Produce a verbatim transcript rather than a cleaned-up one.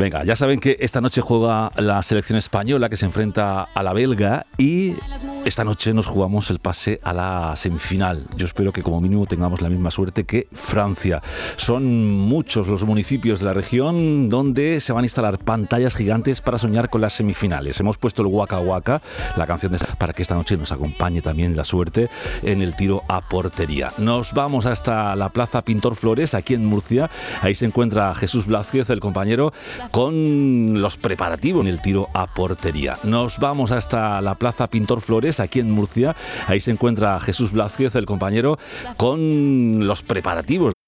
Venga, ya saben que esta noche juega la selección española que se enfrenta a la belga y esta noche nos jugamos el pase a la semifinal. Yo espero que como mínimo tengamos la misma suerte que Francia. Son muchos los municipios de la región donde se van a instalar pantallas gigantes para soñar con las semifinales. Hemos puesto el Waka Waka, la canción de... para que esta noche nos acompañe también la suerte en el tiro a portería. Nos vamos hasta la Plaza Pintor Flores, aquí en Murcia. Ahí se encuentra Jesús Blázquez, el compañero, con los preparativos en el tiro a portería. Nos vamos hasta la Plaza Pintor Flores, aquí en Murcia. Ahí se encuentra Jesús Blázquez, el compañero, con los preparativos